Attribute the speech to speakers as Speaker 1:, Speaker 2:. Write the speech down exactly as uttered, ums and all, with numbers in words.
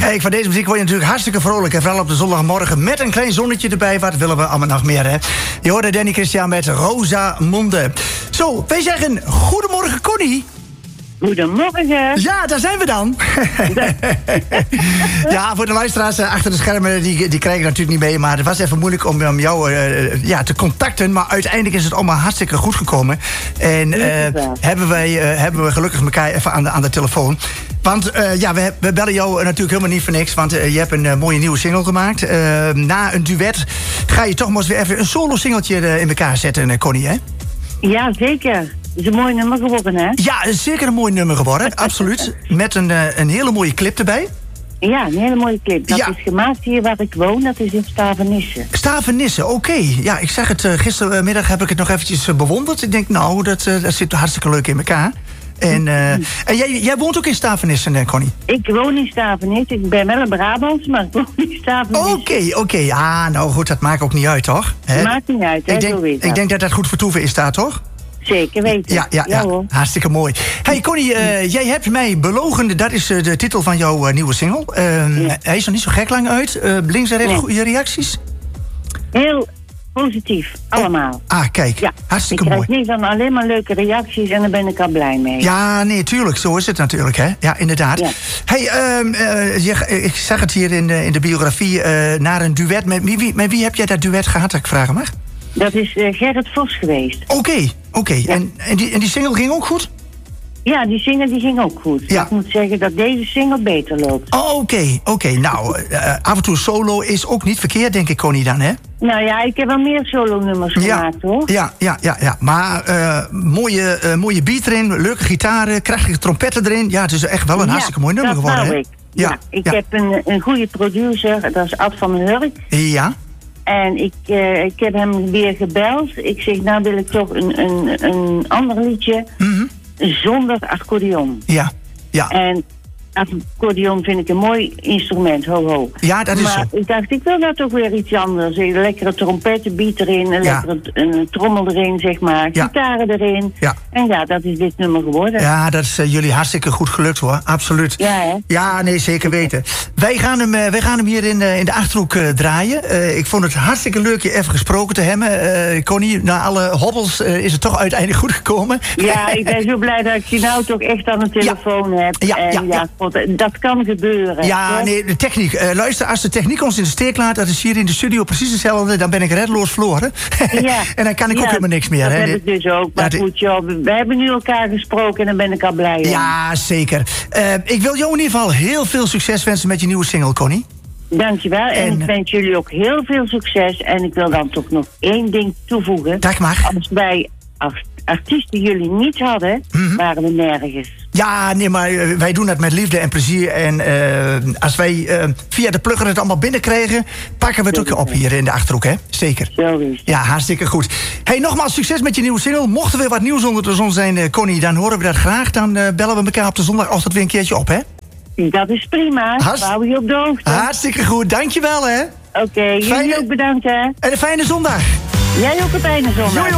Speaker 1: Kijk, van deze muziek word je natuurlijk hartstikke vrolijk. En vooral op de zondagmorgen met een klein zonnetje erbij. Wat willen we allemaal nog meer, hè? Je hoorde Danny Christian met Rosamonde. Zo, wij zeggen goedemorgen, Connie.
Speaker 2: Goedemorgen.
Speaker 1: Ja, daar zijn we dan. Ja, voor de luisteraars uh, achter de schermen, die, die krijgen natuurlijk niet mee. Maar het was even moeilijk om, om jou uh, ja, te contacten. Maar uiteindelijk is het allemaal hartstikke goed gekomen. En uh, hebben, wij, uh, hebben we gelukkig elkaar even aan de, aan de telefoon. Want uh, ja, we, we bellen jou natuurlijk helemaal niet voor niks. Want uh, je hebt een uh, mooie nieuwe single gemaakt. Uh, na een duet ga je toch maar eens weer even een solo-singeltje uh, in elkaar zetten, uh, Connie, hè?
Speaker 2: Ja, zeker. Het is een mooi nummer geworden, hè?
Speaker 1: Ja, zeker een mooi nummer geworden, absoluut. Met een, uh, een hele mooie clip erbij.
Speaker 2: Ja, een hele mooie clip. Dat
Speaker 1: ja.
Speaker 2: is gemaakt hier waar ik woon, dat is in Stavenisse.
Speaker 1: Stavenisse, oké. Okay. Ja, ik zeg het, uh, gistermiddag heb ik het nog eventjes uh, bewonderd. Ik denk, nou, dat, uh, dat zit hartstikke leuk in elkaar. En, uh, en jij, jij woont ook in Stavenisse, uh, Connie?
Speaker 2: Ik woon in Stavenisse. Ik ben wel een Brabants, maar ik woon in Stavenisse.
Speaker 1: Oké, okay, oké. Okay. Ja, nou goed, dat maakt ook niet uit, toch?
Speaker 2: Hè? Maakt niet uit, hè?
Speaker 1: Ik denk,
Speaker 2: zo weet
Speaker 1: ik denk dat dat goed vertoeven is daar, toch?
Speaker 2: Zeker weten.
Speaker 1: Ja, ja, ja, ja. Hartstikke mooi. Hey Connie, uh, jij hebt mij belogen, dat is uh, de titel van jouw uh, nieuwe single. Uh, ja. Hij is nog niet zo gek lang uit. Uh, links en rechts, nee. Goede reacties?
Speaker 2: Heel positief, allemaal.
Speaker 1: Oh. Ah, kijk, ja. Hartstikke
Speaker 2: mooi.
Speaker 1: mooi.
Speaker 2: Ik krijg niet dan alleen maar leuke reacties en daar ben ik al blij mee.
Speaker 1: Ja, nee, tuurlijk. Zo is het natuurlijk, hè. Ja, inderdaad. Ja. Hey, uh, uh, je, ik zag het hier in de, in de biografie, uh, naar een duet. Met wie, met wie heb jij dat duet gehad, dat ik vragen mag?
Speaker 2: Dat is uh, Gerrit Vos geweest.
Speaker 1: Oké, okay, oké. Okay. Ja. En, en, die, en die single ging ook goed?
Speaker 2: Ja, die single die ging ook goed. Ja. Ik moet zeggen dat deze single beter loopt.
Speaker 1: Oh, oké, oké. Okay. Nou, uh, af en toe solo is ook niet verkeerd, denk ik, Connie, dan, hè?
Speaker 2: Nou ja, ik heb wel meer solo-nummers
Speaker 1: ja.
Speaker 2: gemaakt, hoor.
Speaker 1: Ja, ja, ja, ja. Maar uh, mooie, uh, mooie beat erin, leuke gitaren, krachtige trompetten erin. Ja, het is echt wel een ja, hartstikke mooi nummer geworden, hè?
Speaker 2: Ik. Ja, ja, ik ja. heb een, een goede producer, dat is Ad van den Hurk.
Speaker 1: Ja.
Speaker 2: En ik, uh, ik heb hem weer gebeld. Ik zeg, nou wil ik toch een, een, een ander liedje mm-hmm. zonder accordeon.
Speaker 1: Ja, ja.
Speaker 2: En accordeon vind ik een mooi instrument, ho ho.
Speaker 1: Ja, dat is
Speaker 2: maar
Speaker 1: zo.
Speaker 2: Maar ik dacht, ik wil nou toch weer iets anders. Een lekkere trompettenbeat erin, een ja. lekkere een trommel erin, zeg maar. Ja. Gitaren erin. Ja. En ja, dat is dit nummer geworden.
Speaker 1: Ja, dat is uh, jullie hartstikke goed gelukt, hoor. Absoluut.
Speaker 2: Ja, hè?
Speaker 1: Ja, nee, zeker weten. Wij gaan hem, uh, wij gaan hem hier in, uh, in de Achterhoek uh, draaien. Uh, ik vond het hartstikke leuk je even gesproken te hebben. Uh, Connie, na alle hobbels uh, is het toch uiteindelijk goed gekomen.
Speaker 2: Ja, ik ben zo blij dat ik je nou toch echt aan de telefoon ja. heb.
Speaker 1: Ja,
Speaker 2: en
Speaker 1: ja, ja.
Speaker 2: God, dat kan gebeuren.
Speaker 1: Ja,
Speaker 2: hè?
Speaker 1: nee, de techniek. Uh, luister, als de techniek ons in de steek laat, dat is hier in de studio precies hetzelfde, dan ben ik reddeloos verloren. Ja. En dan kan ik
Speaker 2: ja,
Speaker 1: ook helemaal niks meer.
Speaker 2: Dat
Speaker 1: hè?
Speaker 2: heb ik dus ook. Maar ja, goed, joh, we hebben nu elkaar gesproken en dan ben ik al blij.
Speaker 1: Ja, om. zeker. Uh, ik wil jou in ieder geval heel veel succes wensen met je nieuwe single, Connie.
Speaker 2: Dankjewel. En, en ik wens jullie ook heel veel succes. En ik wil dan toch nog één ding toevoegen.
Speaker 1: Dat mag.
Speaker 2: Als wij als artiesten jullie niet hadden, mm-hmm. waren we nergens.
Speaker 1: Ja, nee, maar uh, wij doen dat met liefde en plezier. En uh, als wij uh, via de plugger het allemaal binnenkregen, pakken we het ook op hier in de Achterhoek, hè? Zeker.
Speaker 2: Zo is.
Speaker 1: Ja, hartstikke goed. Hey, nogmaals succes met je nieuwe single. Mocht er weer wat nieuws onder de zon zijn, uh, Connie, dan horen we dat graag. Dan uh, bellen we elkaar op de zondagochtend weer een keertje op, hè?
Speaker 2: Dat is prima. Hartst... Hou je op de hoogte.
Speaker 1: Hartstikke goed. Dankjewel, hè?
Speaker 2: Oké, okay, jullie fijne... ook bedankt, hè?
Speaker 1: En een fijne zondag.
Speaker 2: Jij ook een fijne zondag.